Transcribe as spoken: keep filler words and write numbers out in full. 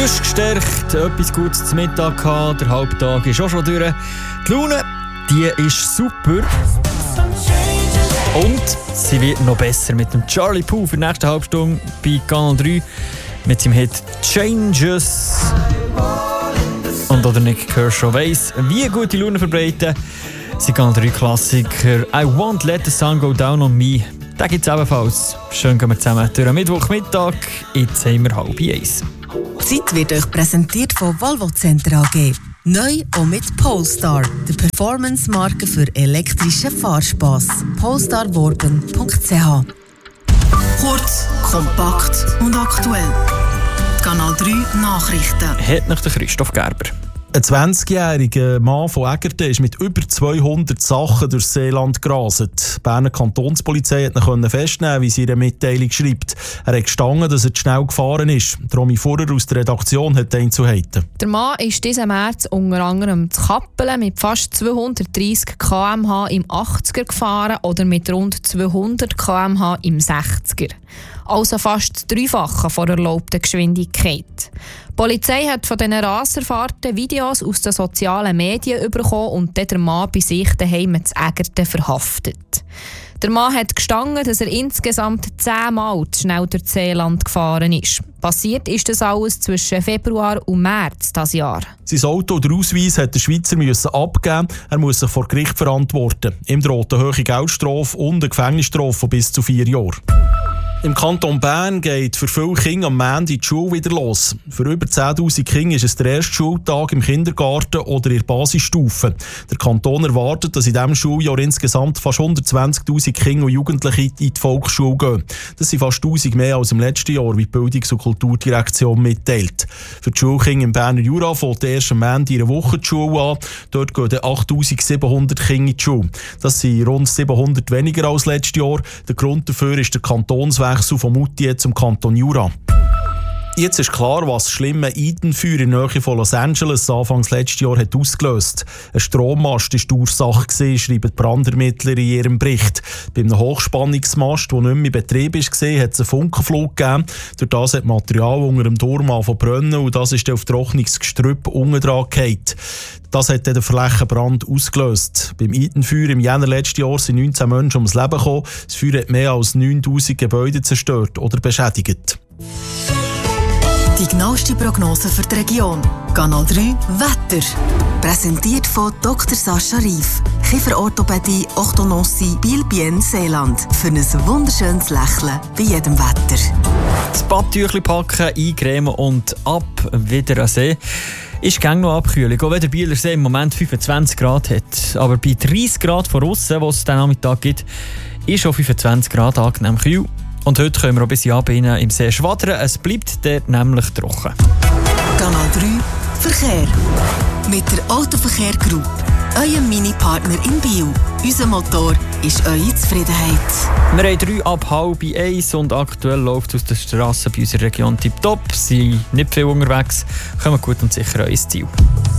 frisch gestärkt, etwas Gutes zum Mittag gehabt, der Halbtag ist auch schon durch. Die Laune, die ist super. Und sie wird noch besser mit dem Charlie Puth für die nächste Halbstunde bei Kanal drei mit seinem Hit «Changes». Und oder Nick Kershaw weiss, wie gute Laune verbreiten. Sein Kanal drei Klassiker «I Won't Let the Sun Go Down on Me». Den gibt es ebenfalls. Schön gehen wir zusammen durch den Mittwochmittag. Jetzt haben wir halb eins. Die Zeit wird euch präsentiert von Volvo Center A G. Neu auch mit Polestar, der Performance-Marke für elektrischen Fahrspass. polestar worben punkt c h. Kurz, kompakt und aktuell. Die Kanal drei Nachrichten. Hat noch der Christoph Gerber. Ein zwanzigjähriger Mann von Egerten ist mit über zweihundert Sachen durchs Seeland gerastet. Die Berner Kantonspolizei konnte ihn festnehmen, wie sie in einer Mitteilung schreibt. Er hat gestanden, dass er zu schnell gefahren ist. Romy Fuhrer aus der Redaktion hat ihn zu halten. Der Mann ist diesen März unter anderem zu Kappelen mit fast zweihundertdreissig Kilometer pro Stunde im achtziger gefahren oder mit rund zweihundert Kilometer pro Stunde im sechziger. Also fast das Dreifache von der erlaubten Geschwindigkeit. Die Polizei hat von diesen Raserfahrten Videos aus den sozialen Medien bekommen und dann den Mann bei sich daheim zu Egerten verhaftet. Der Mann hat gestanden, dass er insgesamt zehnmal zu schnell durch das Seeland gefahren ist. Passiert ist das alles zwischen Februar und März dieses Jahr. Sein Auto oder Ausweis hat der Schweizer müssen abgeben. Er muss sich vor Gericht verantworten. Ihm droht eine hohe Geldstrafe und eine Gefängnisstrafe von bis zu vier Jahren. Im Kanton Bern geht für viele Kinder am Montag die Schule wieder los. Für über zehntausend Kinder ist es der erste Schultag im Kindergarten oder in der Basisstufe. Der Kanton erwartet, dass in diesem Schuljahr insgesamt fast hundertzwanzigtausend Kinder und Jugendliche in die Volksschule gehen. Das sind fast tausend mehr als im letzten Jahr, wie die Bildungs- und Kulturdirektion mitteilt. Für die Schulkinder im Berner Jura fängt erst am Montag in einer Woche die Schule an. Dort gehen achttausendsiebenhundert Kinder in die Schule. Das sind rund siebenhundert weniger als letztes Jahr. Der Grund dafür ist der Kantonswechsel von Moutier zum Kanton Jura. Jetzt ist klar, was das schlimme Idenfeuer in der Nähe von Los Angeles Anfangs letztes Jahr hat ausgelöst. Ein Strommast war die Ursache, schreiben die Brandermittler in ihrem Bericht. Bei einem Hochspannungsmast, der nicht mehr in Betrieb war, hat es einen Funkenflug gegeben. Durch das hat Material unter dem Turm angefangen zu brennen und das ist dann auf trockenes Gestrüpp unten dran gefallen. Das hat dann den Flächenbrand ausgelöst. Beim Idenfeuer im Jänner letzten Jahr sind neunzehn Menschen ums Leben gekommen. Das Feuer hat mehr als neuntausend Gebäude zerstört oder beschädigt. Die genaueste Prognose für die Region. Kanal drei Wetter. Präsentiert von Doktor Sascha Rief. Kieferorthopädie, Orthodontie, Biel-Bienne, Seeland. Für ein wunderschönes Lächeln bei jedem Wetter. Das Badtüchli packen, eincremen und ab wieder an See. Ist gang noch Abkühlung, auch wenn der Bieler See im Moment fünfundzwanzig Grad hat. Aber bei dreißig Grad von aussen, was es den Nachmittag gibt, ist schon fünfundzwanzig Grad angenehm kühl. Und heute können wir auch ein bisschen abbinden im See schwadern. Es bleibt dort nämlich trocken. Kanal drei Verkehr. Mit der Autoverkehr Group. Euer Mini-Partner in Biel. Unser Motor ist eure Zufriedenheit. Wir haben drei ab halb eins und aktuell läuft aus der Straße bei unserer Region tipptopp. Sie sind nicht viel unterwegs, kommen gut und sicher an ins Ziel.